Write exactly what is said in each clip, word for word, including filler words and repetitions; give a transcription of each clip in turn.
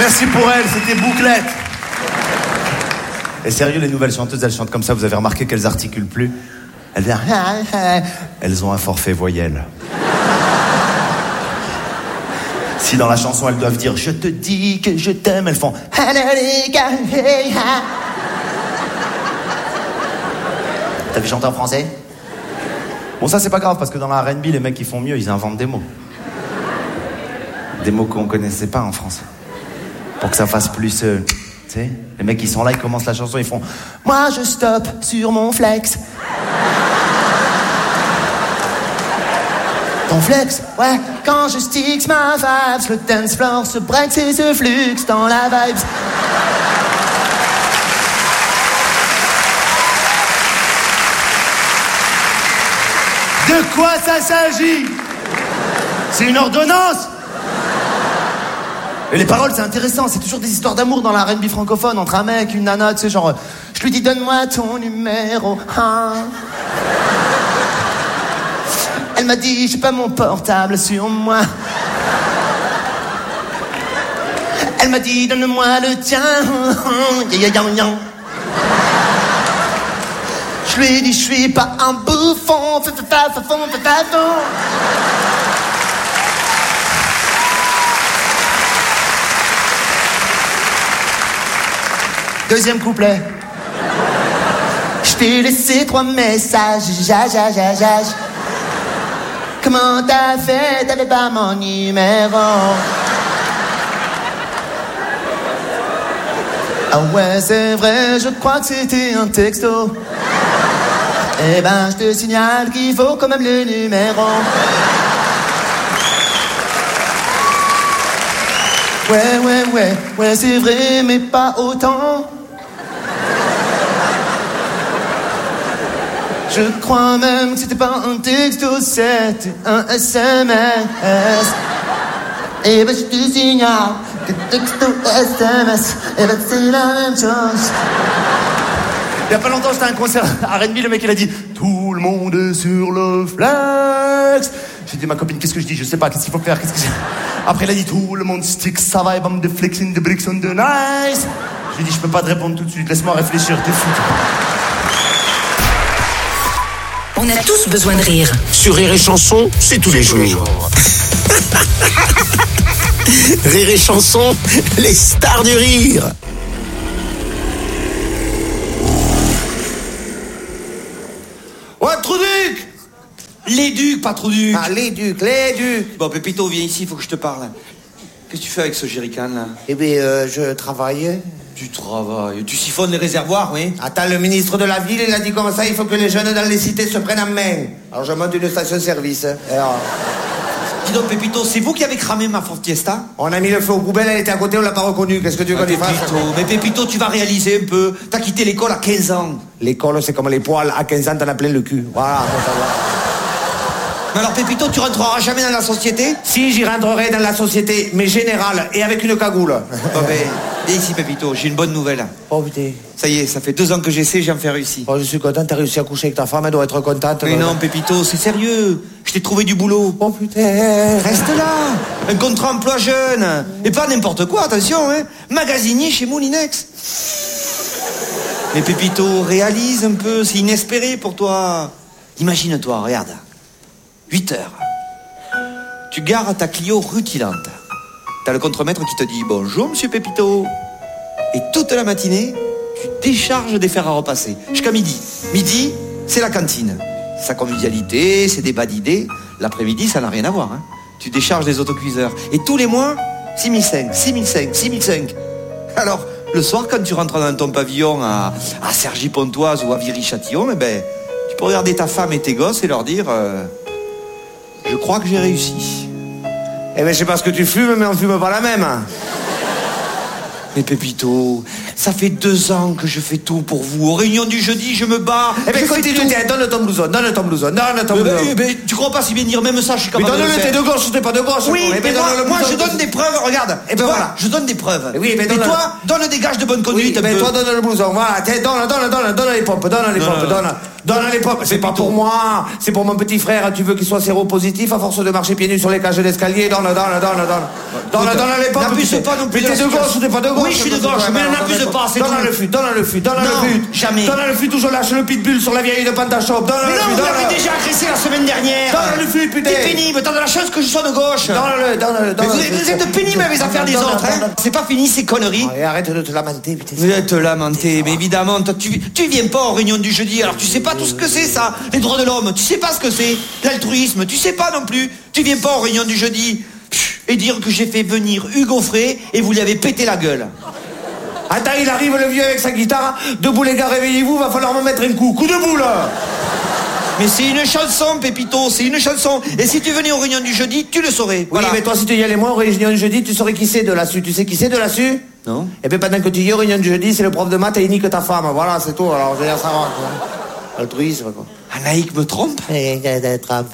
Merci pour elle, c'était Bouclette. Et sérieux, les nouvelles chanteuses, elles chantent comme ça, vous avez remarqué qu'elles articulent plus? Elles viennent... Elles ont un forfait voyelle. Si dans la chanson, elles doivent dire « Je te dis que je t'aime », elles font... T'as vu chanter en français? Bon, ça, c'est pas grave, parce que dans la R and B, les mecs qui font mieux, ils inventent des mots. Des mots qu'on connaissait pas en France. Pour que ça fasse plus... Euh, tu sais, les mecs qui sont là, ils commencent la chanson, ils font « Moi, je stoppe sur mon flex. » Ton flex? Ouais. Quand je sticks ma vibes, le dance floor se breaks et se flux dans la vibes. De quoi ça s'agit? C'est une ordonnance? Et les paroles, c'est intéressant, c'est toujours des histoires d'amour dans la R and B francophone, entre un mec, une nana, tu sais, genre, je lui dis donne-moi ton numéro un. Elle m'a dit j'ai pas mon portable sur moi. Elle m'a dit donne-moi le tien. Je lui ai dit je suis pas un bouffon. Deuxième couplet. Je t'ai laissé trois messages. Ja, ja, ja, ja. Comment t'as fait? T'avais pas mon numéro. Ah ouais, c'est vrai, je crois que c'était un texto. Eh ben, je te signale qu'il faut quand même le numéro. Ouais, ouais, ouais, ouais, c'est vrai, mais pas autant. Je crois même que c'était pas un texto, c'était un S M S. Et ben je te signale que texto S M S, et ben c'est la même chose. Il y a pas longtemps, j'étais à un concert à R and B, le mec il a dit tout le monde est sur le flex. J'ai dit à ma copine, qu'est-ce que je dis? Je sais pas, qu'est-ce qu'il faut faire, qu'est-ce que j'ai... Après il a dit tout le monde stick, ça va, bam de flexing, de bricks on the nice. Je lui ai dit je peux pas te répondre tout de suite, laisse-moi réfléchir, t'es fou. On a tous besoin de rire. Sur Rire et Chanson, c'est tous les jours. Rire et Chanson, les stars du rire. Ouais, Trouduc! Les Ducs, pas Trouduc. Ah, les Ducs, les Ducs. Bon, Pépito, viens ici, il faut que je te parle. Qu'est-ce que tu fais avec ce jerrycan, là? Eh bien, euh, je travaille. Tu travailles, tu siphonnes les réservoirs, oui? Attends, le ministre de la ville, il a dit comme ça, il faut que les jeunes dans les cités se prennent en main. Alors je monte une station-service. Alors... Dis donc, Pépito, c'est vous qui avez cramé ma Ford Fiesta? On a mis le feu aux poubelles, elle était à côté, on l'a pas reconnue. Qu'est-ce que tu veux qu'on y fasse? Pépito, mais Pépito, tu vas réaliser un peu. T'as quitté l'école à quinze ans. L'école, c'est comme les poils. À quinze ans, t'en as plein le cul. Voilà, faut savoir. Mais alors, Pépito, tu rentreras jamais dans la société? Si, j'y rentrerai dans la société, mais générale, et avec une cagoule. Bon, ben, viens ici, Pépito, j'ai une bonne nouvelle. Oh, putain. Ça y est, ça fait deux ans que j'essaie, j'ai enfin réussi. Oh, je suis content, t'as réussi à coucher avec ta femme, elle doit être contente. Mais non, Pépito, c'est sérieux. Je t'ai trouvé du boulot. Oh, putain. Reste là. Un contrat emploi jeune. Et pas n'importe quoi, attention, hein. Magasinier chez Moulinex. Mais Pépito, réalise un peu, c'est inespéré pour toi. Imagine-toi, regarde. huit heures. Tu gares ta Clio rutilante. T'as le contremaître qui te dit « Bonjour, monsieur Pépito ». Et toute la matinée, tu décharges des fers à repasser. Jusqu'à midi. Midi, c'est la cantine. Sa convivialité, ses débats d'idées. L'après-midi, ça n'a rien à voir. Hein. Tu décharges des autocuiseurs. Et tous les mois, six mille cinq, six mille cinq, six mille cinq. Alors, le soir, quand tu rentres dans ton pavillon à, à Cergy-Pontoise ou à Viry-Châtillon, eh ben, tu peux regarder ta femme et tes gosses et leur dire euh, « Je crois que j'ai réussi ». Eh ben, je sais pas ce que tu fumes, mais on fume pas la même. Mais Pépito, ça fait deux ans que je fais tout pour vous. Aux réunions du jeudi, je me bats. Eh ben, continue, tiens, donne ton blouson, donne ton blouson, donne ton blouson. Mais, mais, mais tu crois pas si bien dire, même ça, je suis capable de le faire. Mais donne-le, t'es de gauche, t'es pas de gauche. Oui, mais mais moi, moi je donne des preuves, regarde. Et ben Toi, voilà. Je donne des preuves. Et oui, mais donne- toi, donne des gages de bonne conduite. Oui, un ben peu. toi donne le blouson, voilà, tiens, donne, donne, donne, donne les pompes, donne les Non, pompes, non, donne, donne les pompes. C'est pas pour moi, c'est pour mon petit frère, tu veux qu'il soit séropositif à force de marcher pieds nus sur les cages d'escalier, donne, donne, donne, donne. Donne, Écoute, donne les pompes. n'abuse tu sais. pas non plus Mais de t'es la de gauche situation. ou t'es pas de gauche? Oui, je suis de gauche, mais n'abuse pas, c'est Donne tout. le fut, donne le fut, donne Non, le fut. jamais. Donne le fut ou je lâche le pitbull sur la vieille de Pantachop. Donne Mais le non, fut, vous donne l'avez déjà agressé la semaine dernière. Donne le fut, putain. T'es pénible, t'as de la chance que je sois de gauche. Donne-le, donne-le, Mais donne-le. vous, êtes- vous êtes pénible avec les affaires des Donne-le, autres, hein. donne-le. C'est pas fini ces conneries. Et arrête de te lamenter, putain. Vous êtes lamenté, mais évidemment, toi, tu, tu viens pas aux réunions du jeudi, alors tu sais pas tout ce que c'est ça, les droits de l'homme, tu sais pas ce que c'est, l'altruisme, tu sais pas non plus, tu viens pas aux réunions du jeudi, Pff, et dire que j'ai fait venir Hugo Frey et vous lui avez pété la gueule. Attends, il arrive le vieux avec sa guitare. Debout les gars, réveillez-vous, va falloir me mettre un coup. Coup de boule. Mais c'est une chanson, Pépito, c'est une chanson, et si tu venais aux réunions du jeudi, tu le saurais. Oui, Voilà. mais toi, si tu y allais moins aux réunions du jeudi, tu saurais qui c'est de là-dessus. Tu sais qui c'est de là-dessus? Non. Et puis pendant que tu y es aux réunions du jeudi, c'est le prof de maths et il nique ta femme. Voilà, c'est tout. Alors, je veux dire, ça va, quoi. Altruisme, quoi. Anaïk me trompe, Eh, trompe.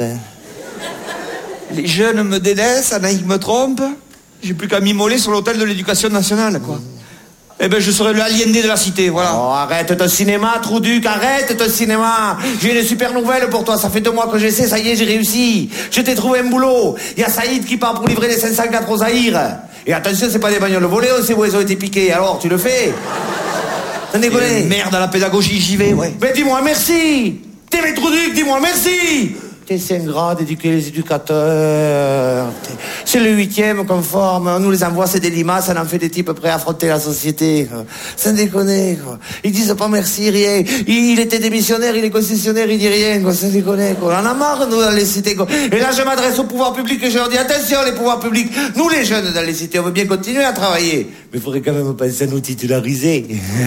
les jeunes me délaissent, Anaïk me trompe, j'ai plus qu'à m'immoler sur l'hôtel de l'éducation nationale, quoi. Eh ben, je serai le aliéné de la cité, voilà. Oh, arrête ton cinéma, Trouduc, arrête ton cinéma. J'ai une super nouvelle pour toi. Ça fait deux mois que j'essaie, ça y est, j'ai réussi. Je t'ai trouvé un boulot. Il y a Saïd qui part pour livrer les cinq cent quatre au Zaïre. Et attention, c'est pas des bagnoles volées, on sait où elles ont été piquées. Alors, tu le fais? T'en Et déconnes? merde à la pédagogie, j'y vais, ouais. Mais dis-moi merci. T'es mes Trouduc, dis-moi merci. T'es c'est ingrat d'éduquer les éducateurs. T'es- C'est le huitième qu'on forme. On nous les envoie, c'est des limaces, on en fait des types prêts à affronter la société. Quoi. Sans déconner, quoi. Ils disent pas merci, rien. Il, il était démissionnaire, il est concessionnaire, il dit rien, quoi. Sans déconner, quoi. On en a marre, nous, dans les cités, quoi. Et là, je m'adresse au pouvoir public et je leur dis, attention, les pouvoirs publics. Nous, les jeunes, dans les cités, on veut bien continuer à travailler. Mais il faudrait quand même penser à nous titulariser.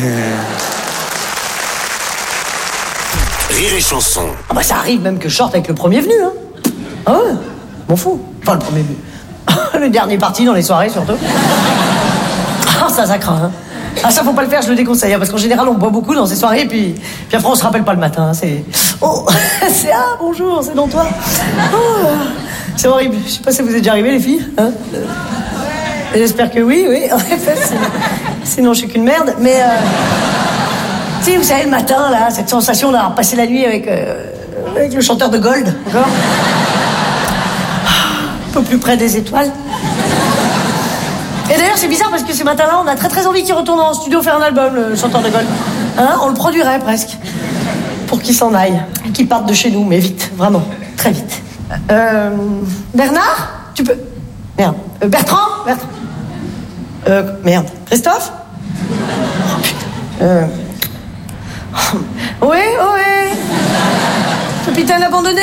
Rire et chanson. Ah bah ça arrive même que je sorte avec le premier venu, hein. Ah ouais, m'en fous. Enfin, le premier venu. Le dernier parti dans les soirées, surtout. Ah, ça, ça craint, hein. Ah, ça, faut pas le faire, je le déconseille, hein, parce qu'en général, on boit beaucoup dans ces soirées, et puis, puis après, on se rappelle pas le matin, hein, c'est... Oh, c'est... Ah, bonjour, c'est dans toi. Oh, c'est horrible. Je sais pas si vous êtes déjà arrivées, les filles, hein. J'espère que oui, oui. En effet, sinon, sinon je suis qu'une merde, mais... Euh... Tu sais, vous savez, le matin, là, cette sensation d'avoir passé la nuit avec, euh, avec le chanteur de Gold, encore. Un peu plus près des étoiles. Et d'ailleurs, c'est bizarre parce que ce matin-là, on a très très envie qu'il retourne en studio faire un album, le chanteur de Gold. Hein, on le produirait presque. Pour qu'il s'en aille. Qu'il parte de chez nous, mais vite, vraiment, très vite. Euh... Bernard? Tu peux... Merde. Euh, Bertrand? Bertrand? Euh... Merde. Christophe? Oh, putain. Euh... Oui, oui. Capitaine abandonné?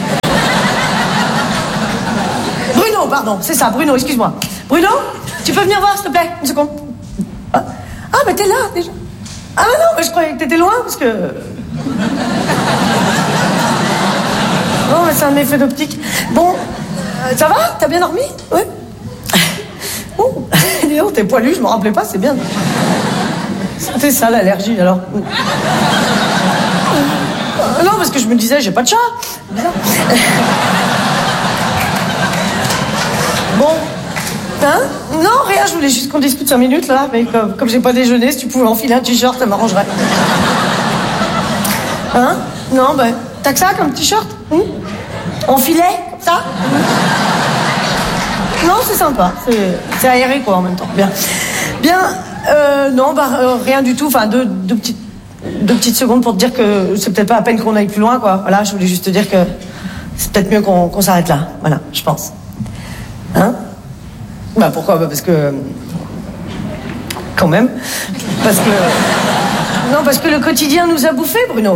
Bruno, pardon, c'est ça, Bruno, excuse-moi. Bruno, tu peux venir voir, s'il te plaît, une seconde. Ah, ah mais t'es là, déjà. Ah mais non, mais je croyais que t'étais loin, parce que... Non, mais c'est un effet d'optique. Bon, euh, ça va? T'as bien dormi? Oui. Oh, dis donc, t'es poilu, je me rappelais pas, c'est bien. C'était ça, l'allergie, alors. Euh, non, parce que je me disais, j'ai pas de chat. Bizarre. Bon. Hein? Non, rien, je voulais juste qu'on discute cinq minutes, là. Mais comme, comme j'ai pas déjeuné, si tu pouvais enfiler un t-shirt, ça m'arrangerait. Hein? Non, ben, t'as que ça comme t-shirt? Hum? Enfilet, comme ça? Non, c'est sympa. C'est, c'est aéré, quoi, en même temps. Bien. Bien, euh, non, bah, euh, rien du tout. Enfin, deux, deux, petites, deux petites secondes pour te dire que c'est peut-être pas la peine qu'on aille plus loin, quoi. Voilà, je voulais juste te dire que c'est peut-être mieux qu'on, qu'on s'arrête là. Voilà, je pense. Hein? Bah, pourquoi? Bah, parce que... Quand même. Parce que... Non, parce que le quotidien nous a bouffés, Bruno.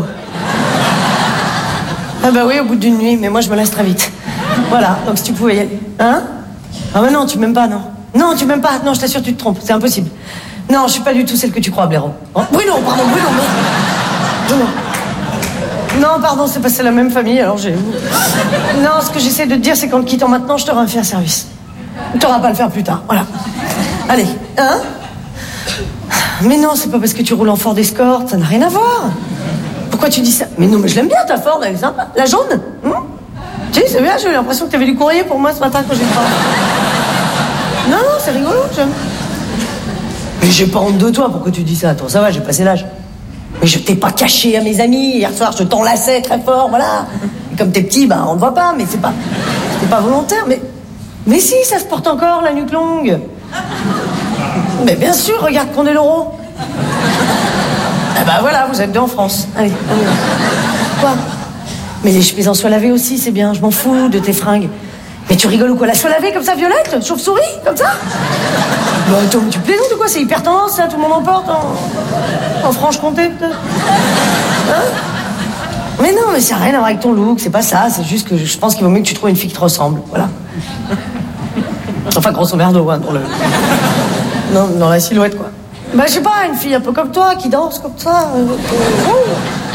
Ah bah oui, au bout d'une nuit, mais moi, je me laisse très vite. Voilà, donc si tu pouvais y aller. Hein? Ah mais non, tu m'aimes pas, non. Non, tu m'aimes pas. Non, je t'assure, tu te trompes. C'est impossible. Non, je suis pas du tout celle que tu crois, Blaireau. Oh, Bruno, pardon, Bruno, mais... Bruno. Non, pardon, c'est pas c'est la même famille, alors j'ai... Non, ce que j'essaie de te dire, c'est qu'en te quittant maintenant, je t'aurai fait un service. Tu t'auras pas à le faire plus tard, voilà. Allez, hein? Mais non, c'est pas parce que tu roules en Ford Escort, ça n'a rien à voir. Pourquoi tu dis ça? Mais non, mais je l'aime bien, ta Ford, elle est sympa. La jaune, hein? Tu sais, c'est bien, j'ai eu l'impression que t'avais du courrier pour moi ce matin quand j'ai travaillé. Non, non, c'est rigolo, j'aime. Mais j'ai pas honte de toi, pourquoi tu dis ça? Toi, ça va, j'ai passé l'âge. Mais je t'ai pas caché à mes amis. Hier soir, je t'enlaçais très fort, voilà. Et comme t'es petit, bah, on te voit pas, mais c'est pas... C'est pas volontaire, mais... Mais si, ça se porte encore, la nuque longue. Mais bien sûr, regarde qu'on est l'euro. Ah bah voilà, vous êtes deux en France. Allez, allez. Quoi? Mais les chemises en soie lavée aussi, c'est bien. Je m'en fous de tes fringues. Mais tu rigoles ou quoi? La soie lavée comme ça, violette? Chauve-souris? Comme ça? Bah attends, tu plaisantes ou quoi? C'est hyper tendance, ça. Tout le monde en porte en, en Franche-Comté, peut-être. Hein? Mais non, mais ça n'a rien à voir avec ton look. C'est pas ça. C'est juste que je pense qu'il vaut mieux que tu trouves une fille qui te ressemble. Voilà. Enfin, grosso merdo, hein, dans le... Non, dans la silhouette, quoi. Bah, je sais pas, une fille un peu comme toi, qui danse comme ça. Euh, euh, oh.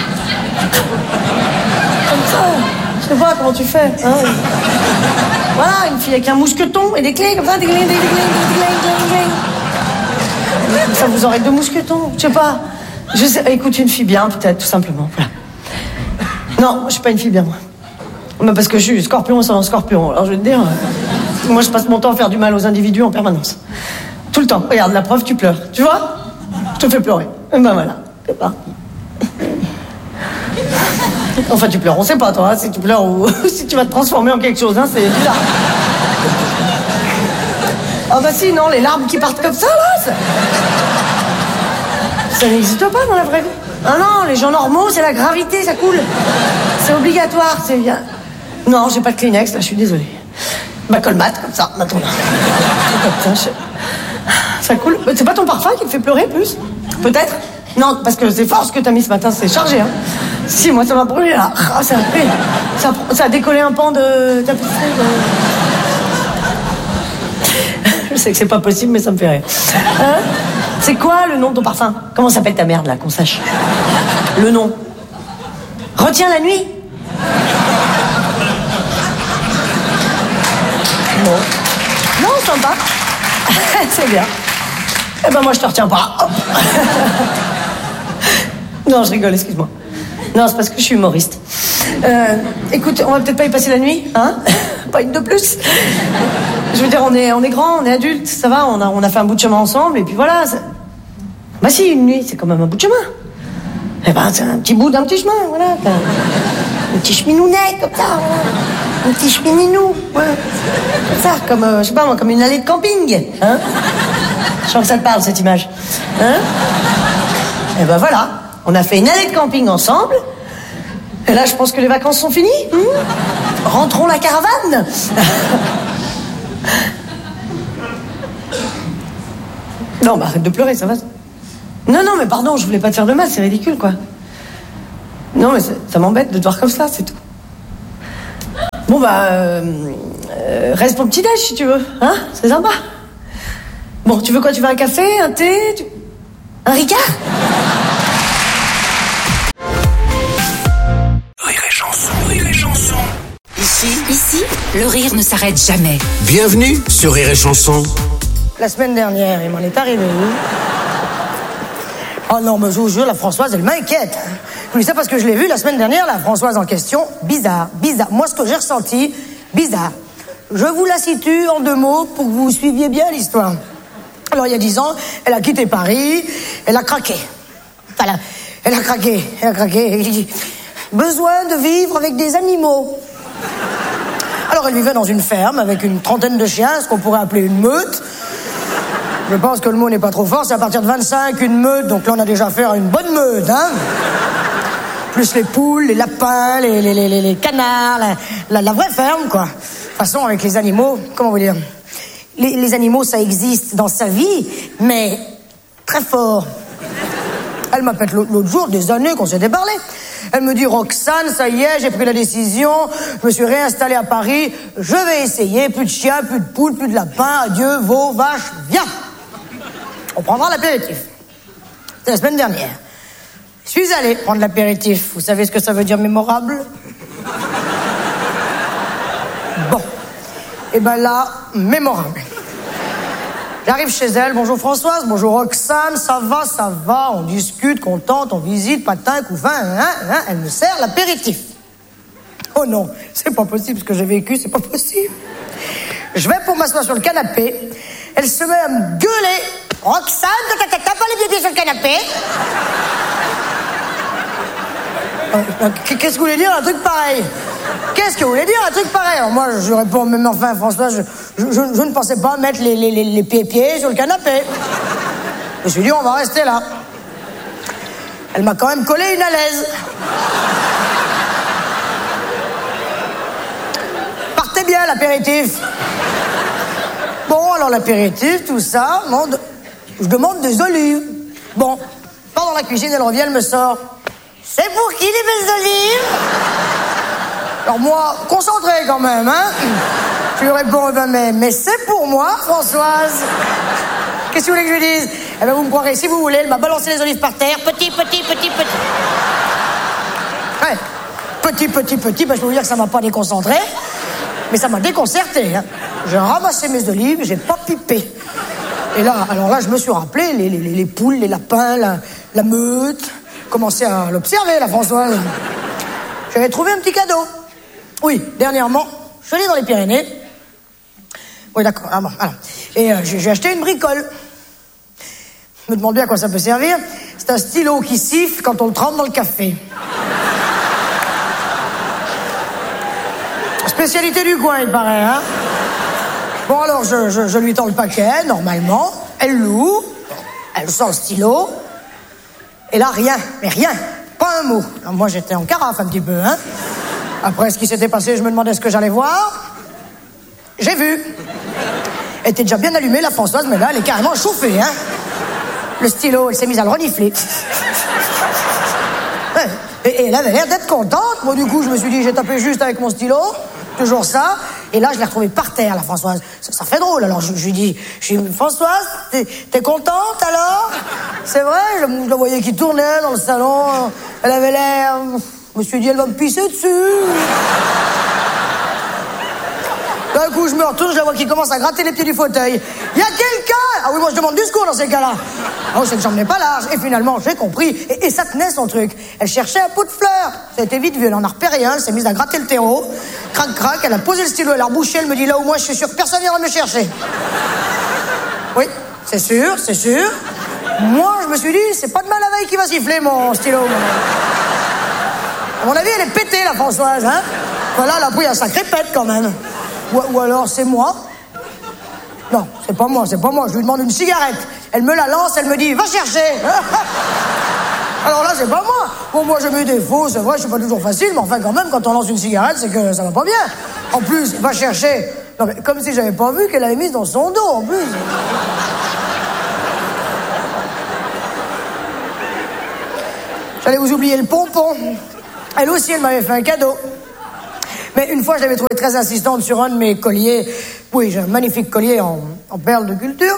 Comme ça. Je sais pas comment tu fais, hein. Voilà, une fille avec un mousqueton et des clés, comme ça, des clés, des clés, des clés, des clés. Comme ça, vous aurez deux mousquetons. Je sais pas. Je sais, écoute, une fille bien, peut-être, tout simplement. Voilà. Non, je suis pas une fille bien, moi. Mais parce que je suis scorpion sans scorpion. Alors, je vais te dire, euh, moi, je passe mon temps à faire du mal aux individus en permanence. Tout le temps. Regarde, la preuve, tu pleures. Tu vois? Je te fais pleurer. Et ben voilà. C'est parti. Enfin, tu pleures. On sait pas, toi, hein, si tu pleures ou si tu vas te transformer en quelque chose. Hein, c'est bizarre. Ah bah si, non, les larmes qui partent comme ça, là, ça, ça n'existe pas dans la vraie vie. Ah non, les gens normaux, c'est la gravité, ça coule. C'est obligatoire, c'est bien. Non, j'ai pas de Kleenex, là, je suis désolée. Bah, colmate, comme ça, maintenant. Comme ça, je... Ça coule. C'est pas ton parfum qui te fait pleurer plus? Peut-être? Non, parce que c'est fort ce que t'as mis ce matin, c'est chargé, hein. Si, moi, ça m'a brûlé, là. Ah, ça, a... ça, ça a décollé un pan de tapisserie. De... Je sais que c'est pas possible, mais ça me fait rire. Hein? C'est quoi le nom de ton parfum? Comment s'appelle ta merde, là, qu'on sache? Le nom. Retiens la nuit. Bon. Non, sympa. C'est bien. Eh ben moi, je te retiens pas. Hop. Non, je rigole, excuse-moi. Non, c'est parce que je suis humoriste. Euh, écoute, on va peut-être pas y passer la nuit, hein? Pas une de plus. Je veux dire, on est, on est grands, on est adultes, ça va, on a, on a fait un bout de chemin ensemble, et puis voilà. Ça... Bah si, une nuit, c'est quand même un bout de chemin. Eh ben, c'est un petit bout d'un petit chemin, voilà. Un petit cheminounet, comme ça. Un petit chemininou, ouais. Comme ça, comme, euh, je sais pas moi, comme une allée de camping, hein? Je sens que ça te parle, cette image. Hein? Et ben voilà, on a fait une allée de camping ensemble. Et là, je pense que les vacances sont finies. Hein? Rentrons la caravane. Non, bah arrête de pleurer, ça va. Non, non, mais pardon, je voulais pas te faire de mal, c'est ridicule, quoi. Non, mais ça, ça m'embête de te voir comme ça, c'est tout. Bon, bah, euh, euh, reste pour le petit-déj, si tu veux, hein? C'est sympa. Bon, tu veux quoi? Tu veux un café, un thé, tu... un Ricard? Rire et chanson, rire et chanson. Ici, ici, le rire ne s'arrête jamais. Bienvenue sur Rire et chanson. La semaine dernière, il m'en est arrivé une. Oh non, mais je vous jure, la Françoise, elle m'inquiète. Je vous dis ça parce que je l'ai vue la semaine dernière, la Françoise en question. Bizarre, bizarre. Moi, ce que j'ai ressenti, bizarre. Je vous la situe en deux mots pour que vous suiviez bien l'histoire. Alors, il y a dix ans, elle a quitté Paris, elle a craqué. Voilà, elle a craqué, elle a craqué. Besoin de vivre avec des animaux. Alors, elle vivait dans une ferme avec une trentaine de chiens, ce qu'on pourrait appeler une meute. Je pense que le mot n'est pas trop fort, c'est à partir de vingt-cinq, une meute, donc là, on a déjà affaire à une bonne meute, hein. Plus les poules, les lapins, les, les, les, les canards, la, la, la vraie ferme, quoi. De toute façon, avec les animaux, comment vous dire... Les, les animaux, ça existe dans sa vie, mais très fort. Elle m'appelle l'autre jour, des années qu'on s'était parlé. Elle me dit, Roxane, ça y est, j'ai pris la décision, je me suis réinstallée à Paris, je vais essayer, plus de chiens, plus de poules, plus de lapins, adieu, veaux, vaches, viens. On prendra l'apéritif. C'était la semaine dernière. Je suis allée prendre l'apéritif. Vous savez ce que ça veut dire mémorable? Bon. Et ben là, mémorable. J'arrive chez elle, bonjour Françoise, bonjour Roxane, ça va, ça va, on discute, contente, on visite, patin, couffin, hein, hein, elle me sert l'apéritif. Oh non, c'est pas possible ce que j'ai vécu, c'est pas possible. Je vais pour m'asseoir sur le canapé, elle se met à me gueuler. Roxane, t'as pas les pieds sur le canapé. euh, Qu'est-ce que vous voulez dire un truc pareil? Qu'est-ce que vous voulez dire un truc pareil? Alors moi, je réponds, même enfin, François, je, je, je, je ne pensais pas mettre les, les, les, les pieds-pieds sur le canapé. Je me suis dit, on va rester là. Elle m'a quand même collé une à l'aise. Partez bien, l'apéritif. Bon, alors l'apéritif, tout ça, bon, de... je demande des olives. Bon, pas dans la cuisine, elle revient, elle me sort. C'est pour qui les belles olives? Alors moi, concentré quand même, hein. Je lui réponds, eh ben, mais, mais c'est pour moi, Françoise. Qu'est-ce que vous voulez que je lui dise? Eh ben, vous me croirez, si vous voulez, elle m'a balancé les olives par terre. Petit, petit, petit, petit. Ouais, petit, petit, petit, ben, je peux vous dire que ça m'a pas déconcentré, mais ça m'a déconcerté, hein. J'ai ramassé mes olives, j'ai pas pipé. Et là, alors là, je me suis rappelé les, les, les poules, les lapins, la, la meute. Commencé à l'observer, la Françoise. J'avais trouvé un petit cadeau. Oui, dernièrement, je suis allé dans les Pyrénées. Oui, d'accord. Ah bon, alors. Et euh, j'ai acheté une bricole. Je me demande bien à quoi ça peut servir. C'est un stylo qui siffle quand on le trempe dans le café. Spécialité du coin, il paraît, hein. Bon, alors, je, je, je lui tends le paquet, normalement. Elle l'ouvre. Elle sort le stylo. Et là, rien. Mais rien. Pas un mot. Alors, moi, j'étais en carafe un petit peu, hein. Après ce qui s'était passé, je me demandais ce que j'allais voir. J'ai vu. Elle était déjà bien allumée, la Françoise, mais là, elle est carrément chauffée, hein. Le stylo, elle s'est mise à le renifler. Et, et elle avait l'air d'être contente. Bon, du coup, je me suis dit, j'ai tapé juste avec mon stylo. Toujours ça. Et là, je l'ai retrouvée par terre, la Françoise. Ça, ça fait drôle. Alors, je, je lui dis, je lui dis, Françoise, t'es, t'es contente, alors? C'est vrai, je, je la voyais qui tournait dans le salon. Elle avait l'air... Je me suis dit, elle va me pisser dessus. D'un coup, je me retourne, je la vois qui commence à gratter les pieds du fauteuil. Il y a quelqu'un! Ah oui, moi, je demande du secours dans ces cas-là. Oh, c'est que j'en ai pas large. Et finalement, j'ai compris. Et, et ça tenait, son truc. Elle cherchait un pot de fleurs. Ça a été vite vu. Elle en a repéré un. Elle s'est mise à gratter le terreau. Crac, crac. Elle a posé le stylo. Elle a rebouché. Elle me dit, là, au moins, je suis sûr que personne viendra me chercher. Oui, c'est sûr, c'est sûr. Moi, je me suis dit, c'est pas demain la veille qui va siffler, mon stylo. À mon avis, elle est pétée, la Françoise, hein. Voilà, elle a pris un sacré pète, quand même. Ou, ou alors, c'est moi. Non, c'est pas moi, c'est pas moi. Je lui demande une cigarette. Elle me la lance, elle me dit, va chercher. Alors là, c'est pas moi. Bon, moi, j'ai mes défauts, c'est vrai, je suis pas toujours facile, mais enfin, quand même, quand on lance une cigarette, c'est que ça va pas bien. En plus, va chercher. Non, mais comme si j'avais pas vu qu'elle l'avait mise dans son dos, en plus. J'allais vous oublier le pompon. Elle aussi, elle m'avait fait un cadeau. Mais une fois, je l'avais trouvée très insistante sur un de mes colliers. Oui, j'ai un magnifique collier en, en perles de culture.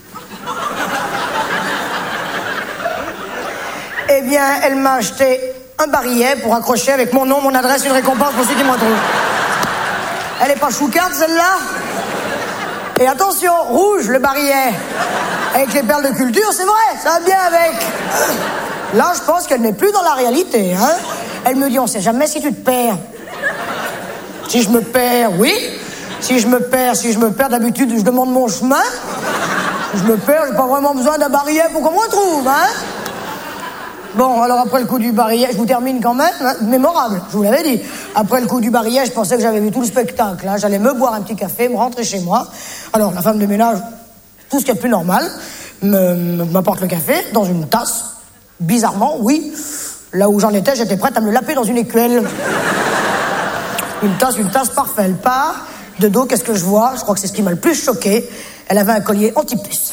Eh bien, elle m'a acheté un barillet pour accrocher avec mon nom, mon adresse, une récompense pour ceux qui m'en trouvent. Elle est pas choucarte, celle-là? Et attention, rouge, le barillet. Avec les perles de culture, c'est vrai, ça va bien avec. Là, je pense qu'elle n'est plus dans la réalité, hein. Elle me dit, on sait jamais si tu te perds. Si je me perds, oui. Si je me perds, si je me perds, d'habitude, je demande mon chemin. Si je me perds, j'ai pas vraiment besoin d'un barillet pour qu'on me retrouve, hein. Bon, alors après le coup du barillet, je vous termine quand même, hein, mémorable, je vous l'avais dit. Après le coup du barillet, je pensais que j'avais vu tout le spectacle, hein. J'allais me boire un petit café, me rentrer chez moi. Alors, la femme de ménage, tout ce qui est plus normal, me, me, m'apporte le café dans une tasse. Bizarrement, oui. Là où j'en étais, j'étais prête à me le laper dans une écuelle. Une tasse, une tasse, parfait. Elle part. De dos, qu'est-ce que je vois? Je crois que c'est ce qui m'a le plus choqué. Elle avait un collier anti-puce.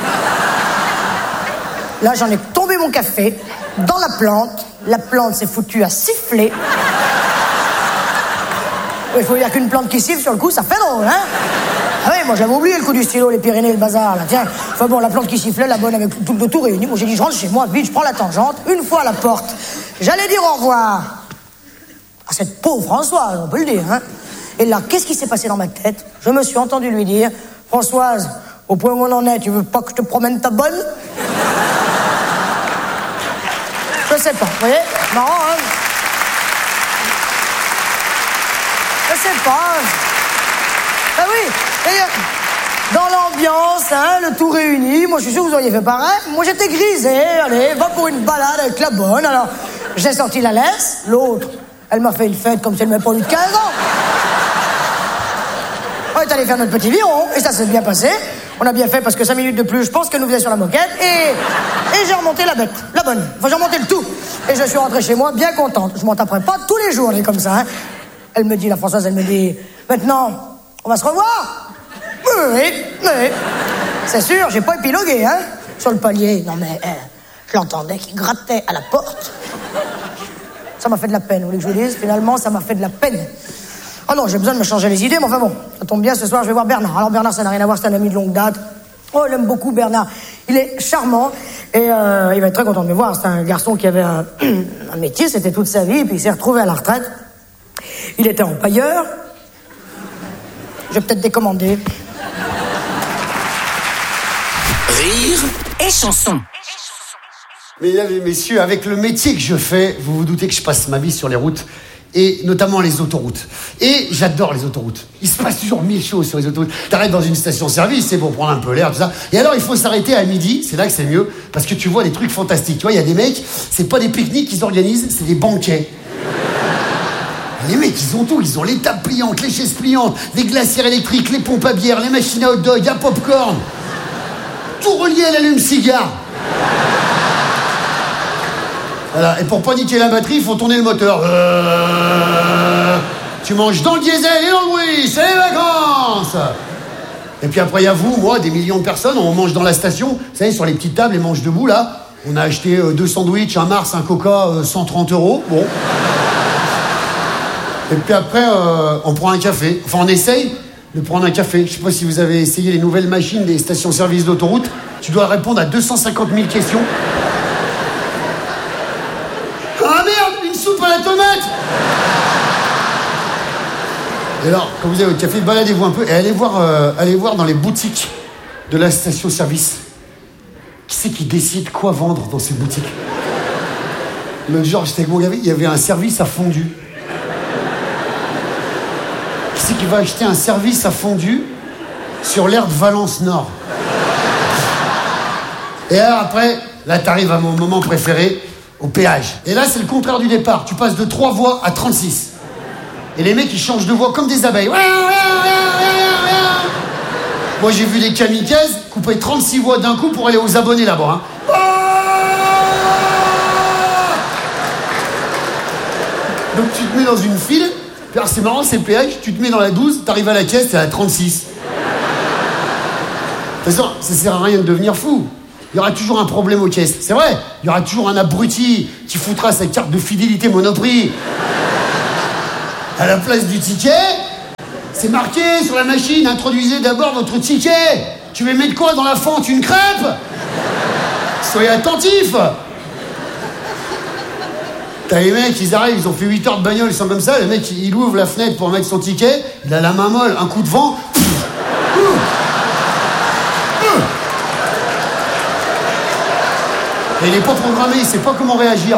Là, j'en ai tombé mon café dans la plante. La plante s'est foutue à siffler. Il faut dire qu'une plante qui siffle, sur le coup, ça fait drôle, hein? Ah oui, moi j'avais oublié le coup du stylo, les Pyrénées, le bazar, là, tiens. Enfin bon, la plante qui sifflait, la bonne avec tout le tout réuni. Moi j'ai dit, je rentre chez moi, vite, je prends la tangente, une fois à la porte. J'allais dire au revoir à cette pauvre Françoise, on peut le dire, hein. Et là, qu'est-ce qui s'est passé dans ma tête? Je me suis entendu lui dire, Françoise, au point où on en est, tu veux pas que je te promène ta bonne? Je sais pas, vous voyez? Marrant, hein? Je sais pas. Ah oui, d'ailleurs, dans l'ambiance, hein, le tout réuni. Moi, je suis sûr que vous auriez fait pareil. Moi, j'étais grisé. Allez, va pour une balade avec la bonne. Alors, j'ai sorti la laisse. L'autre, elle m'a fait une fête comme si elle m'avait pas eu de quinze ans. On est allé faire notre petit viron, et ça s'est bien passé. On a bien fait parce que cinq minutes de plus, je pense qu'elle nous faisait sur la moquette. Et, et j'ai remonté la bête, la bonne. Enfin, j'ai remonté le tout. Et je suis rentré chez moi bien contente. Je m'en taperai pas tous les jours, elle est comme ça. Hein. Elle me dit, la Françoise, elle me dit, maintenant, on va se revoir. Oui, oui. C'est sûr, j'ai pas épilogué, hein. Sur le palier, non mais, euh, je l'entendais qui grattait à la porte. Ça m'a fait de la peine, vous voulez que je vous dise? Finalement, ça m'a fait de la peine. Oh non, j'ai besoin de me changer les idées, mais enfin bon, ça tombe bien, ce soir, je vais voir Bernard. Alors Bernard, ça n'a rien à voir, c'est un ami de longue date. Oh, il aime beaucoup Bernard. Il est charmant, et euh, il va être très content de me voir. C'est un garçon qui avait un, un métier, c'était toute sa vie, et puis il s'est retrouvé à la retraite. Il était empailleur. Je vais peut-être décommander. Rire et chanson. Mesdames et messieurs, avec le métier que je fais, vous vous doutez que je passe ma vie sur les routes, et notamment les autoroutes. Et j'adore les autoroutes. Il se passe toujours mille choses sur les autoroutes. T'arrêtes dans une station-service, c'est pour prendre un peu l'air, tout ça. Et alors, il faut s'arrêter à midi, c'est là que c'est mieux, parce que tu vois des trucs fantastiques. Tu vois, il y a des mecs, c'est pas des pique-niques qu'ils organisent, c'est des banquets. Les mecs, ils ont tout. Ils ont les tables pliantes, les chaises pliantes, les glacières électriques, les pompes à bière, les machines à hot dog, à popcorn. Tout relié à l'allume-cigare. Voilà. Et pour pas niquer la batterie, il faut tourner le moteur. Euh... Tu manges dans le diesel et dans le bruit, c'est les vacances. Et puis après, il y a vous, moi, des millions de personnes, on mange dans la station. Vous savez, sur les petites tables, les manches debout, là. On a acheté euh, deux sandwichs, un Mars, un Coca, euh, cent trente euros. Bon. Et puis après, euh, on prend un café. Enfin, on essaye de prendre un café. Je sais pas si vous avez essayé les nouvelles machines des stations-service d'autoroute. Tu dois répondre à deux cent cinquante mille questions. Ah merde, une soupe à la tomate! Et alors, quand vous avez votre café, baladez-vous un peu et allez voir, euh, allez voir dans les boutiques de la station-service. Qui c'est qui décide quoi vendre dans ces boutiques? L'autre jour, j'étais avec mon gamin, il y avait un service à fondu. Qui c'est qui va acheter un service à fondu sur l'aire de Valence Nord? Et alors après, là t'arrives à mon moment préféré, au péage. Et là c'est le contraire du départ, tu passes de trois voies à trente-six. Et les mecs ils changent de voie comme des abeilles. Moi j'ai vu des kamikazes couper trente-six voies d'un coup pour aller aux abonnés là-bas. Hein. Donc tu te mets dans une file. Alors c'est marrant, c'est le péage, tu te mets dans la douze, t'arrives à la caisse, t'es à la trente-six. De toute façon, ça sert à rien de devenir fou. Il y aura toujours un problème aux caisses, c'est vrai. Il y aura toujours un abruti qui foutra sa carte de fidélité Monoprix. À la place du ticket, c'est marqué sur la machine, introduisez d'abord votre ticket. Tu veux mettre quoi dans la fente? Une crêpe? Soyez attentifs. T'as les mecs, ils arrivent, ils ont fait huit heures de bagnole, ils sont comme ça, le mec, il ouvre la fenêtre pour mettre son ticket, il a la main molle, un coup de vent. Et il n'est pas programmé, il sait pas comment réagir.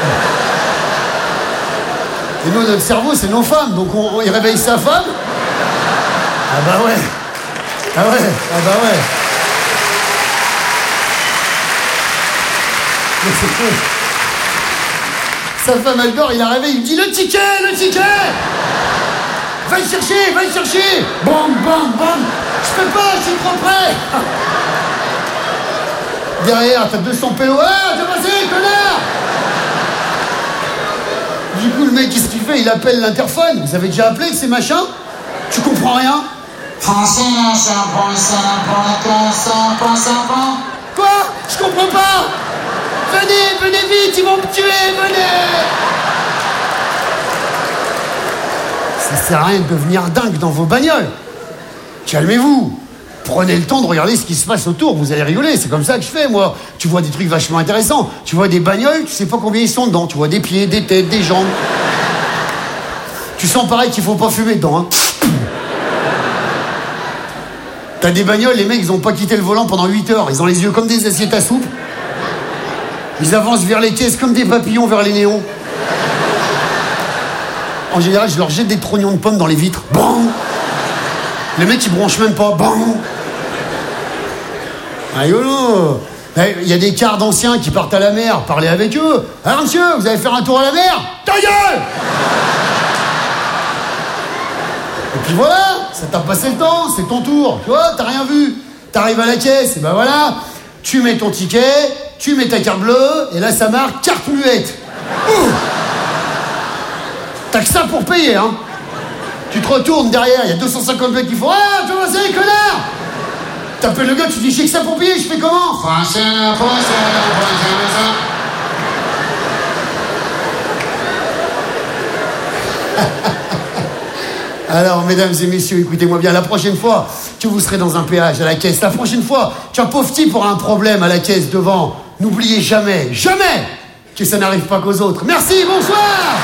Et nous, notre cerveau, c'est nos femmes, donc on, on, il réveille sa femme. Ah bah ouais. Ah ouais, ah bah ouais. Mais c'est fou. Sa femme, elle dort, il la réveille, il me dit le ticket, le ticket! Va le chercher, va le chercher! Bam, bam, bam! Je peux pas, je suis trop près! Derrière, t'as deux cents pélos. Ah, t'as passé, connard! Du coup, le mec, qu'est-ce qu'il fait? Il appelle l'interphone. Vous avez déjà appelé ces machins? Tu comprends rien? Quoi? Je comprends pas! Venez, venez vite, ils vont me tuer, venez! Ça sert à rien de devenir dingue dans vos bagnoles. Calmez-vous. Prenez le temps de regarder ce qui se passe autour, vous allez rigoler, c'est comme ça que je fais, moi. Tu vois des trucs vachement intéressants. Tu vois des bagnoles, tu sais pas combien ils sont dedans. Tu vois des pieds, des têtes, des jambes. Tu sens pareil qu'il faut pas fumer dedans, hein. T'as des bagnoles, les mecs, ils ont pas quitté le volant pendant huit heures. Ils ont les yeux comme des assiettes à soupe. Ils avancent vers les caisses comme des papillons vers les néons. En général, je leur jette des trognons de pommes dans les vitres. Bang! Le mec, il bronche même pas. Bang! Rigolo. Il y a des quarts d'anciens qui partent à la mer, parlez avec eux. Alors monsieur, vous allez faire un tour à la mer? Ta gueule! Et puis voilà, ça t'a passé le temps, c'est ton tour. Tu vois, t'as rien vu. T'arrives à la caisse, et ben voilà, tu mets ton ticket, tu mets ta carte bleue, et là ça marque carte muette. Ouh. T'as que ça pour payer, hein. Tu te retournes derrière, il y a deux cent cinquante mecs qui font « Ah, tu vois, c'est connard !» T'appelles le gars, tu dis « J'ai que ça pour payer, je fais comment ?» Alors, mesdames et messieurs, écoutez-moi bien, la prochaine fois que vous serez dans un péage à la caisse, la prochaine fois qu'un pauvre type aura un problème à la caisse devant, n'oubliez jamais, jamais que ça n'arrive pas qu'aux autres. Merci, bonsoir.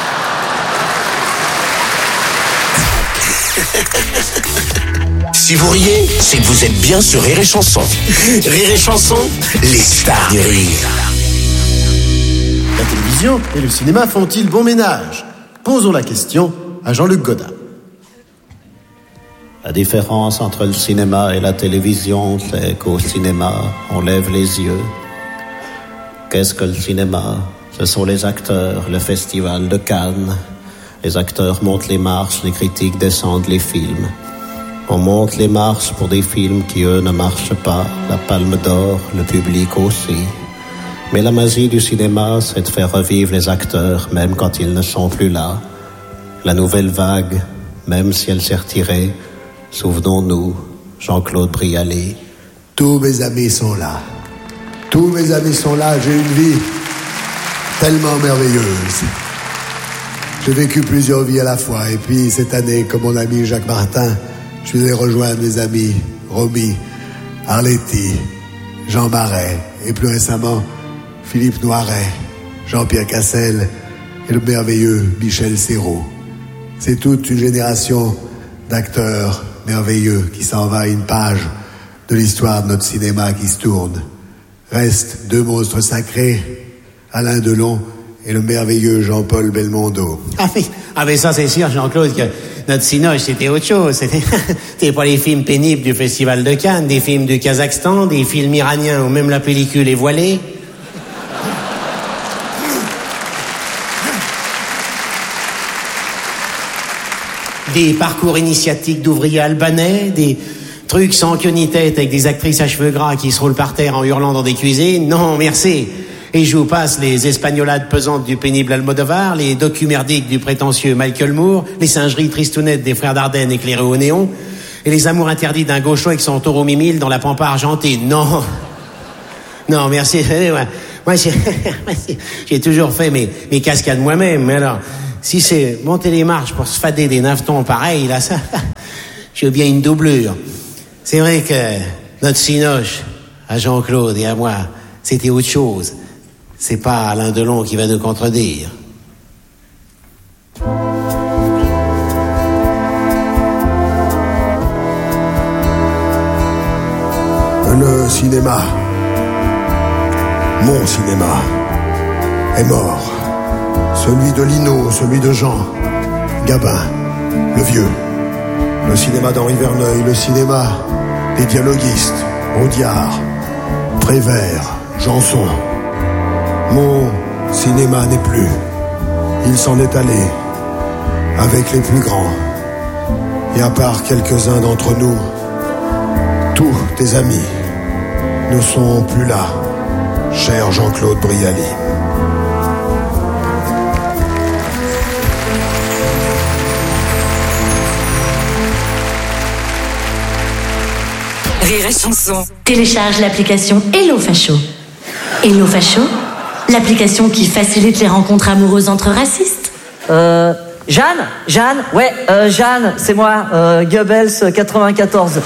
Si vous riez, c'est que vous êtes bien sur Rire et Chanson. Rire et Chanson, les stars du rire. La télévision et le cinéma font-ils bon ménage? Posons la question à Jean-Luc Godin. La différence entre le cinéma et la télévision, c'est qu'au cinéma, on lève les yeux. Qu'est-ce que le cinéma? Ce sont les acteurs, le festival de Cannes. Les acteurs montent les marches, les critiques descendent les films. On monte les marches pour des films qui, eux, ne marchent pas. La Palme d'Or, le public aussi. Mais la magie du cinéma, c'est de faire revivre les acteurs, même quand ils ne sont plus là. La nouvelle vague, même si elle s'est retirée, souvenons-nous, Jean-Claude Brialy. Tous mes amis sont là. Tous mes amis sont là. J'ai une vie tellement merveilleuse. J'ai vécu plusieurs vies à la fois. Et puis, cette année, comme mon ami Jacques Martin, je suis allé rejoindre mes amis Romy, Arletty, Jean Marais, et plus récemment, Philippe Noiret, Jean-Pierre Cassel et le merveilleux Michel Serrault. C'est toute une génération d'acteurs merveilleux qui s'en va à une page de l'histoire de notre cinéma qui se tourne. Restent deux monstres sacrés, Alain Delon et le merveilleux Jean-Paul Belmondo. Ah oui, ah mais ça c'est sûr, Jean-Claude, que notre cinoche c'était autre chose. C'était, c'était pas les films pénibles du Festival de Cannes, des films du Kazakhstan, des films iraniens où même la pellicule est voilée. Des parcours initiatiques d'ouvriers albanais, des trucs sans queue ni tête avec des actrices à cheveux gras qui se roulent par terre en hurlant dans des cuisines. Non, merci. Et je vous passe les espagnolades pesantes du pénible Almodovar, les docu-merdiques du prétentieux Michael Moore, les singeries tristounettes des frères Dardenne éclairés au néon, et les amours interdits d'un gaucho avec son taureau mimile dans la pampa argentine. Non. Non, merci. Moi, j'ai, j'ai toujours fait mes, mes cascades moi-même, mais alors, si c'est monter les marches pour se fader des navetons pareils, là, ça, j'ai bien une doublure. C'est vrai que notre cinoche, à Jean-Claude et à moi, c'était autre chose. C'est pas Alain Delon qui va nous contredire. Le cinéma, mon cinéma, est mort. Celui de Lino, celui de Jean, Gabin, le vieux. Le cinéma d'Henri Verneuil, le cinéma des dialoguistes, Audiard, Prévert, Janson. Mon cinéma n'est plus. Il s'en est allé avec les plus grands. Et à part quelques-uns d'entre nous, tous tes amis ne sont plus là, cher Jean-Claude Brialy. Rire et Chanson. Télécharge l'application Hello Facho. Hello Facho, l'application qui facilite les rencontres amoureuses entre racistes. Euh... Jeanne Jeanne Ouais, euh, Jeanne, c'est moi, euh, Goebbels quatre-vingt-quatorze.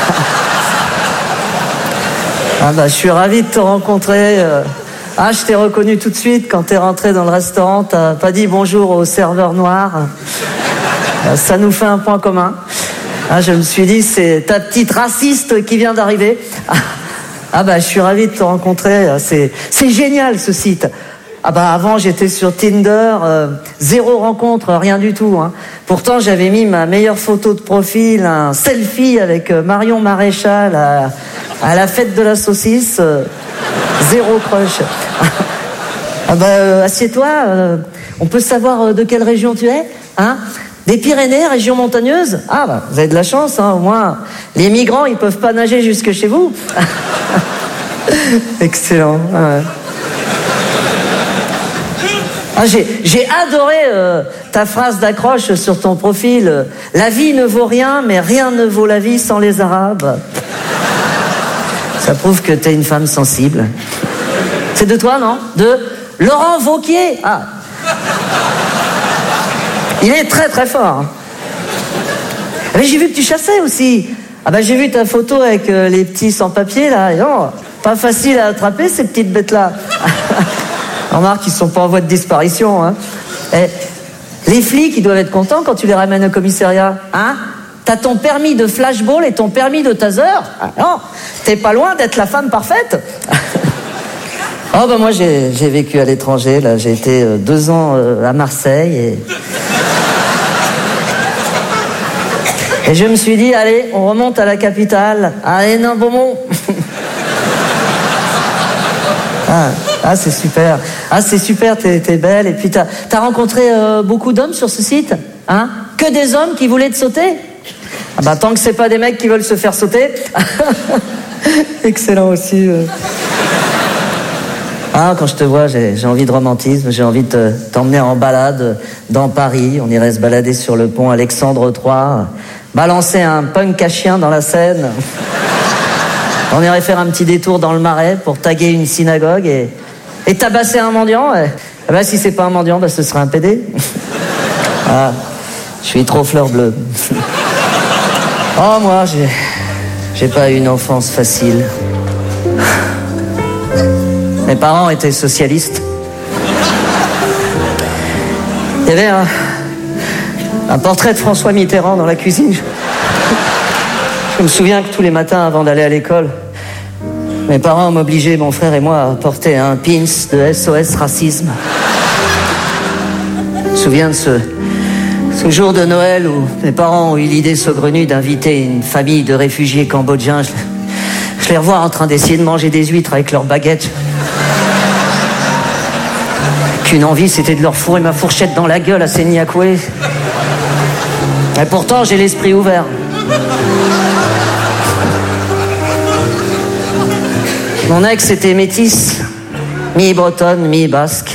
Ah bah, je suis ravi de te rencontrer. Ah, je t'ai reconnu tout de suite quand t'es rentré dans le restaurant. T'as pas dit bonjour au serveur noir. Ça nous fait un point commun. Ah, je me suis dit, c'est ta petite raciste qui vient d'arriver. Ah bah, je suis ravi de te rencontrer. C'est, c'est génial, ce site. Ah bah avant j'étais sur Tinder, euh, zéro rencontre, rien du tout. Hein. Pourtant j'avais mis ma meilleure photo de profil, un selfie avec euh, Marion Maréchal à, à la fête de la saucisse, euh, zéro crush. Ah bah euh, assieds-toi, euh, on peut savoir euh, de quelle région tu es, hein? Des Pyrénées, région montagneuse? Ah bah vous avez de la chance, hein, au moins les migrants ils peuvent pas nager jusque chez vous. Excellent. Ouais. Ah, j'ai, j'ai adoré euh, ta phrase d'accroche sur ton profil. Euh, la vie ne vaut rien, mais rien ne vaut la vie sans les Arabes. Ça prouve que t'es une femme sensible. C'est de toi, non? De Laurent Wauquiez. Ah. Il est très très fort. Mais j'ai vu que tu chassais aussi. Ah bah j'ai vu ta photo avec euh, les petits sans-papiers là. Et non, pas facile à attraper ces petites bêtes-là. Remarque qu'ils sont pas en voie de disparition. Hein. Et les flics, ils doivent être contents quand tu les ramènes au commissariat. Hein? T'as ton permis de flashball et ton permis de taser. Ah non, t'es pas loin d'être la femme parfaite. Oh bah moi j'ai, j'ai vécu à l'étranger. Là, j'ai été euh, deux ans euh, à Marseille et... et je me suis dit, allez, on remonte à la capitale. Allez, non, Beaumont. Ah, ah c'est super. Ah, c'est super, t'es, t'es belle. Et puis, t'as, t'as rencontré euh, beaucoup d'hommes sur ce site, hein? Que des hommes qui voulaient te sauter? Ah bah, tant que c'est pas des mecs qui veulent se faire sauter. Excellent aussi. Euh. Ah, quand je te vois, j'ai, j'ai envie de romantisme. J'ai envie de te, t'emmener en balade dans Paris. On irait se balader sur le pont Alexandre trois, balancer un punk à chien dans la Seine. On irait faire un petit détour dans le Marais pour taguer une synagogue et, et tabasser un mendiant. Et, et ben, si c'est pas un mendiant, ben, ce serait un pédé. Ah, je suis trop fleur bleue. Oh, moi, j'ai, j'ai pas eu une enfance facile. Mes parents étaient socialistes. Il y avait un, un portrait de François Mitterrand dans la cuisine. Je me souviens que tous les matins, avant d'aller à l'école, mes parents m'obligeaient, mon frère et moi, à porter un pins de S O S Racisme. Je me souviens de ce, ce jour de Noël où mes parents ont eu l'idée saugrenue d'inviter une famille de réfugiés cambodgiens. Je, je les revois en train d'essayer de manger des huîtres avec leurs baguettes. Qu'une envie, c'était de leur fourrer ma fourchette dans la gueule à ces Niakoué. Et pourtant, j'ai l'esprit ouvert. Mon ex était métisse, mi-bretonne, mi-basque.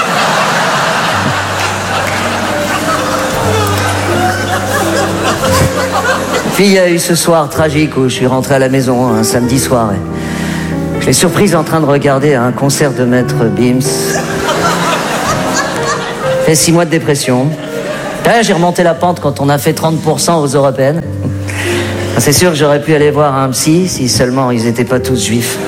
Puis il y a eu ce soir tragique où je suis rentré à la maison un samedi soir. Et je l'ai surprise en train de regarder un concert de Maître Bims. Fait six mois de dépression. Là, j'ai remonté la pente quand on a fait trente pour cent aux européennes. C'est sûr que j'aurais pu aller voir un psy si seulement ils étaient pas tous juifs.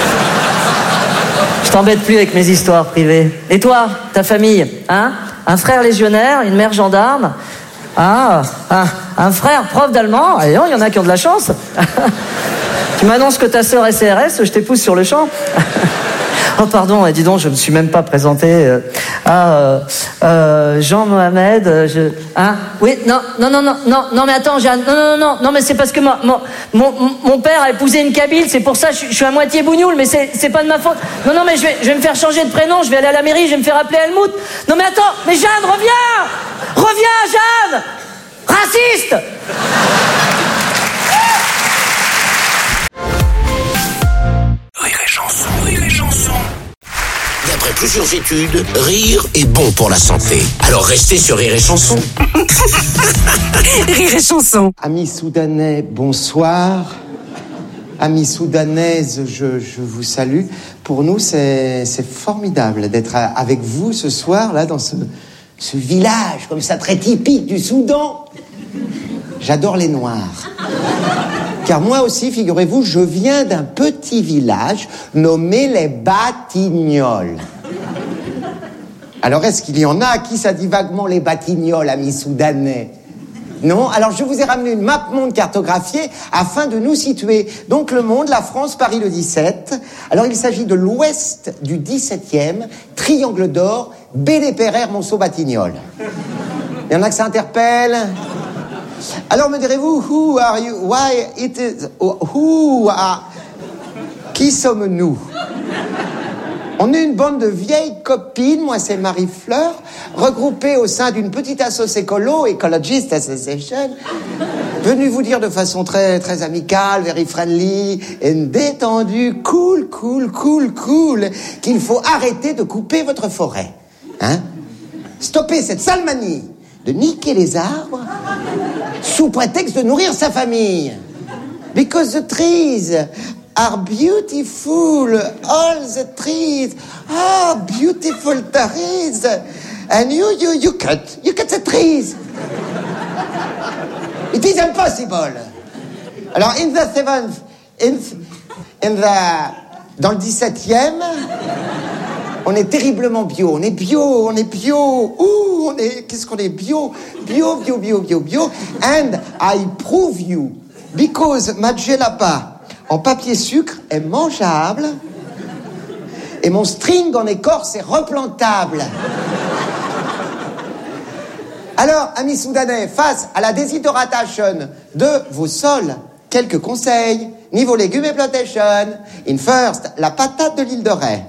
Je t'embête plus avec mes histoires privées. Et toi, ta famille, hein? Un frère légionnaire, une mère gendarme. Ah, un, un frère prof d'allemand. Allez, non, il y en a qui ont de la chance. Tu m'annonces que ta sœur est C R S, je t'épouse sur le champ. Oh pardon, dis donc, je me suis même pas présenté. Ah, euh, euh, Jean-Mohamed, je... Hein? Oui, non, non, non, non, non, non, mais attends, Jeanne, non, non, non, non, mais c'est parce que mon, mon, mon, mon père a épousé une Kabyle, c'est pour ça que je, je suis à moitié bougnoule, mais c'est, c'est pas de ma faute. Non, non, mais je vais, je vais me faire changer de prénom, je vais aller à la mairie, je vais me faire appeler Helmut. Non, mais attends, mais Jeanne, reviens! Reviens, Jeanne! Raciste! Rire et chanson, rire et chanson. D'après plusieurs études, rire est bon pour la santé. Alors restez sur Rire et chanson. Rire et chanson. Amis soudanais, bonsoir. Amis soudanaises, je, je vous salue. Pour nous, c'est, c'est formidable d'être avec vous ce soir, là, dans ce, ce village, comme ça, très typique du Soudan. J'adore les Noirs. Car moi aussi, figurez-vous, je viens d'un petit village nommé les Batignolles. Alors, est-ce qu'il y en a à qui ça dit vaguement les Batignolles, amis soudanais? Non, alors je vous ai ramené une map monde cartographiée afin de nous situer. Donc le monde, la France, Paris le dix-sept. Alors il s'agit de l'ouest du dix-septième, Triangle d'Or, Bélé-Péraire, Monceau-Batignolles. Il y en a que ça interpelle. Alors me direz-vous, who are you, why it is, who are... Qui sommes-nous? On est une bande de vieilles copines, moi c'est Marie-Fleur, regroupées au sein d'une petite asso écolo, Ecologist Association, venue vous dire de façon très, très amicale, very friendly, et détendue, cool, cool, cool, cool, qu'il faut arrêter de couper votre forêt. Hein? Stopper cette sale manie de niquer les arbres sous prétexte de nourrir sa famille. Because the trees are beautiful, all the trees are beautiful trees, and you, you, you cut, you cut the trees. It is impossible. Alors, in the seventh, in, in the, dans le dix-septième, on est terriblement bio, on est bio, on est bio, ouh, on est, qu'est-ce qu'on est bio, bio, bio, bio, bio, bio, and I prove you, because ma djellaba en papier sucre est mangeable et mon string en écorce est replantable. Alors, amis soudanais, face à la déshydratation de vos sols, quelques conseils. Niveau légumes et plantation. In first, la patate de l'île de Ré.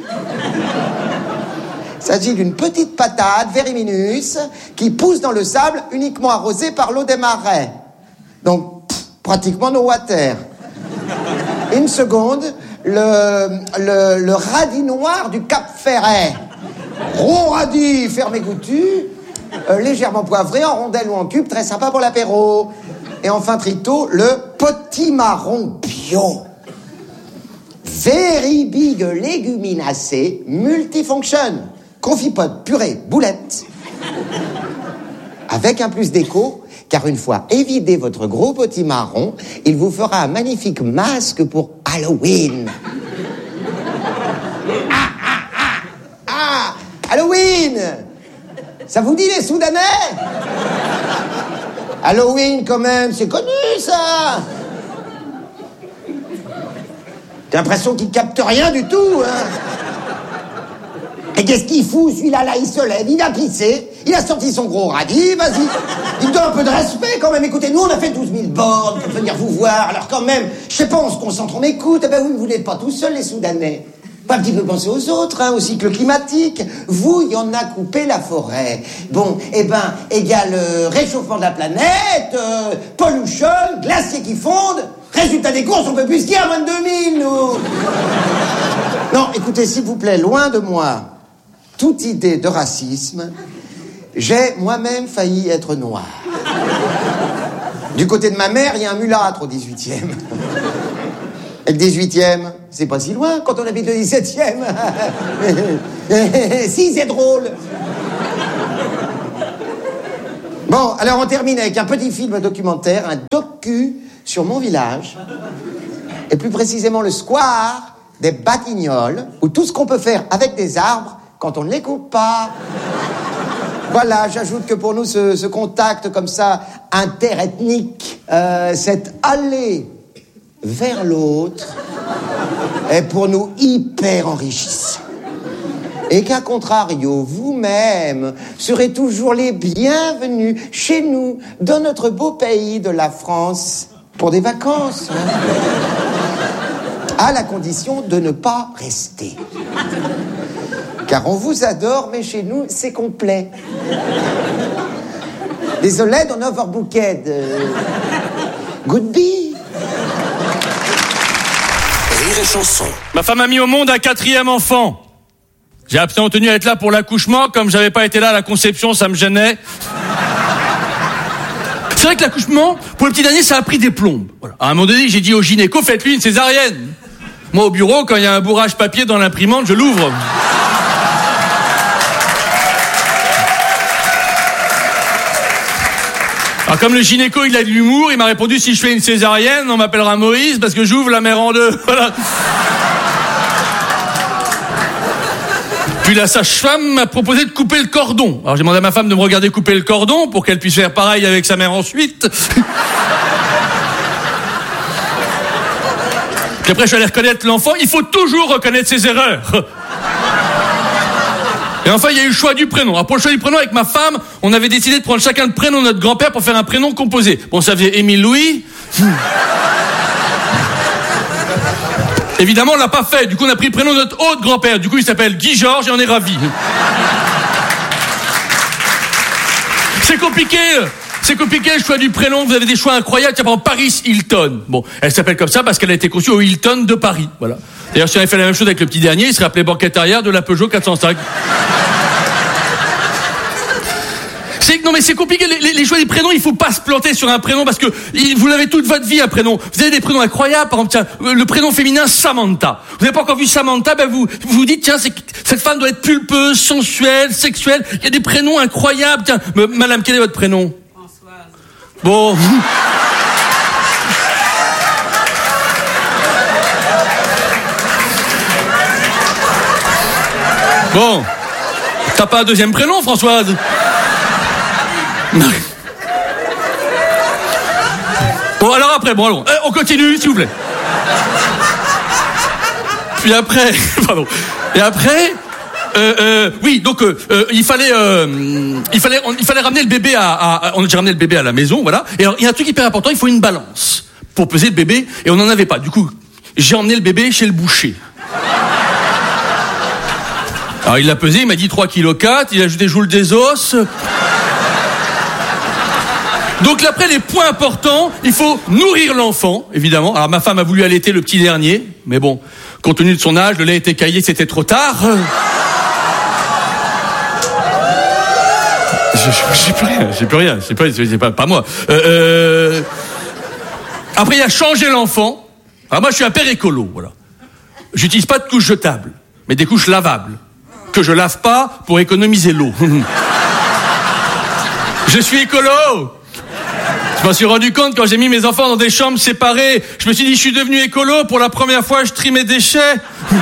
Il s'agit d'une petite patate veriminus qui pousse dans le sable uniquement arrosée par l'eau des marais. Donc, pff, pratiquement no water. Une seconde, le, le, le radis noir du Cap Ferret. Gros radis fermé goûtu, euh, légèrement poivré, en rondelles ou en cubes, très sympa pour l'apéro. Et enfin, trito, le potimarron bio. Very big léguminacé, multifunction. Confipote, purée, boulette. Avec un plus d'écho, car une fois évidé votre gros potimarron, il vous fera un magnifique masque pour Halloween. Ah, ah, ah, ah, Halloween! Ça vous dit les Soudanais? Halloween, quand même, c'est connu, ça! J'ai l'impression qu'il capte rien du tout, hein? Et qu'est-ce qu'il fout, celui-là, là, il se lève, il a pissé, il a sorti son gros radis, vas-y, il me donne un peu de respect, quand même. Écoutez, nous, on a fait douze mille bornes pour venir vous voir, alors quand même, je sais pas, on se concentre, on écoute. Eh ben oui, vous n'êtes pas tout seuls, les Soudanais. Pas un petit peu penser aux autres, hein, au cycle climatique. Vous, il y en a coupé la forêt. Bon, eh ben, égale euh, réchauffement de la planète, euh, pollution, glaciers qui fondent. Résultat des courses, on peut plus skier à vingt-deux mille, nous. Non, écoutez, s'il vous plaît, loin de moi toute idée de racisme. J'ai moi-même failli être noir. Du côté de ma mère, il y a un mulâtre au dix-huitième. Et le dix-huitième, c'est pas si loin quand on habite le dix-septième. Si, c'est drôle. Bon, alors on termine avec un petit film documentaire, un docu sur mon village, et plus précisément le square des Batignolles, où tout ce qu'on peut faire avec des arbres quand on ne les coupe pas. Voilà, j'ajoute que pour nous, ce, ce contact comme ça, interethnique, euh, cette allée vers l'autre, est pour nous hyper enrichissant. Et qu'à contrario, vous-même serez toujours les bienvenus chez nous, dans notre beau pays de la France, pour des vacances. Hein, à la condition de ne pas rester. Car on vous adore, mais chez nous, c'est complet. Désolé, on overbooked. Goodbye. Rire et chanson. Ma femme a mis au monde un quatrième enfant. J'ai absolument tenu à être là pour l'accouchement. Comme j'avais pas été là à la conception, ça me gênait. C'est vrai que l'accouchement, pour le petit dernier, ça a pris des plombes. Voilà. À un moment donné, j'ai dit au gynéco, faites-lui une césarienne. Moi, au bureau, quand il y a un bourrage papier dans l'imprimante, je l'ouvre. Alors, comme le gynéco, il a de l'humour, il m'a répondu, si je fais une césarienne, on m'appellera Moïse parce que j'ouvre la mer en deux. Voilà. Puis la sage-femme m'a proposé de couper le cordon. Alors j'ai demandé à ma femme de me regarder couper le cordon pour qu'elle puisse faire pareil avec sa mère ensuite. Puis après je suis allé reconnaître l'enfant. Il faut toujours reconnaître ses erreurs. Et enfin, il y a eu le choix du prénom. Alors pour le choix du prénom, avec ma femme, on avait décidé de prendre chacun le prénom de notre grand-père pour faire un prénom composé. Bon, ça faisait Émile Louis. Évidemment, on l'a pas fait. Du coup, on a pris le prénom de notre autre grand-père. Du coup, il s'appelle Guy Georges et on est ravis. C'est compliqué. C'est compliqué le choix du prénom. Vous avez des choix incroyables. Tiens, par exemple, Paris Hilton. Bon, elle s'appelle comme ça parce qu'elle a été conçue au Hilton de Paris. Voilà. D'ailleurs, si on avait fait la même chose avec le petit dernier, il serait appelé banquette arrière de la Peugeot quatre cent cinq. C'est, non mais c'est compliqué, les, les, les choix des prénoms, il faut pas se planter sur un prénom parce que il, vous l'avez toute votre vie un prénom. Vous avez des prénoms incroyables, par exemple, tiens, le prénom féminin Samantha. Vous n'avez pas encore vu Samantha, ben vous vous, vous dites tiens, c'est, cette femme doit être pulpeuse, sensuelle, sexuelle. Il y a des prénoms incroyables. Tiens, me, madame, quel est votre prénom? Françoise. Bon. Bon. T'as pas un deuxième prénom, Françoise? Non. Bon, alors après, bon, allons. Euh, on continue, s'il vous plaît. Puis après, pardon. Et après, euh, euh, oui, donc euh, euh, il fallait, euh, il fallait, on, il fallait ramener le bébé à, à, on a déjà ramené le bébé à la maison, voilà. Et alors, il y a un truc hyper important, il faut une balance pour peser le bébé, et on n'en avait pas. Du coup, j'ai emmené le bébé chez le boucher. Alors il l'a pesé, il m'a dit trois virgule quatre kilos, il a ajouté joule des os. Donc après, les points importants, il faut nourrir l'enfant, évidemment. Alors ma femme a voulu allaiter le petit dernier, mais bon, compte tenu de son âge, le lait était caillé, c'était trop tard. J'ai plus rien, j'ai plus rien, c'est pas, c'est pas, pas moi. Euh, euh... Après, il a changé l'enfant. Alors moi, je suis un père écolo, voilà. J'utilise pas de couches jetables, mais des couches lavables, que je lave pas pour économiser l'eau. Je suis écolo. Je m'en suis rendu compte quand j'ai mis mes enfants dans des chambres séparées. Je me suis dit, je suis devenu écolo. Pour la première fois, je trie mes déchets.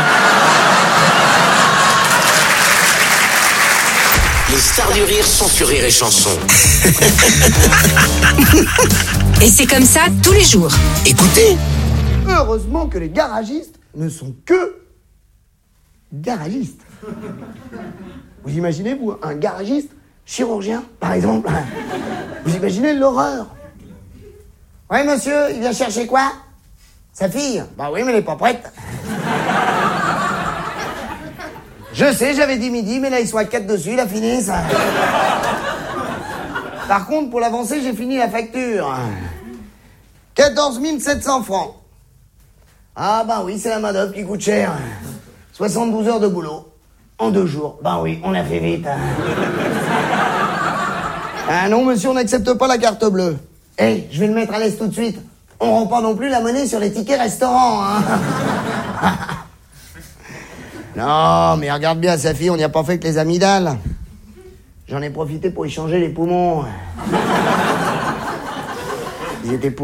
Les stars du rire sont sur Rire et Chanson. Et c'est comme ça tous les jours. Écoutez. Heureusement que les garagistes ne sont que garagistes. Vous imaginez, vous, un garagiste chirurgien, par exemple? Vous imaginez l'horreur? Oui, monsieur, il vient chercher quoi? Sa fille? Bah oui, mais elle est pas prête. Je sais, j'avais dit midi, mais là, ils sont à quatre dessus, il a fini, ça. Par contre, pour l'avancer, j'ai fini la facture. quatorze mille sept cents francs. Ah, bah oui, c'est la main-d'œuvre qui coûte cher. soixante-douze heures de boulot. En deux jours. Bah oui, on l'a fait vite. Ah non, monsieur, on n'accepte pas la carte bleue. Eh, hey, je vais le mettre à l'aise tout de suite. On rend pas non plus la monnaie sur les tickets restaurants, hein. Non, mais regarde bien, sa fille, on n'y a pas fait que les amygdales. J'en ai profité pour y changer les poumons. Ils étaient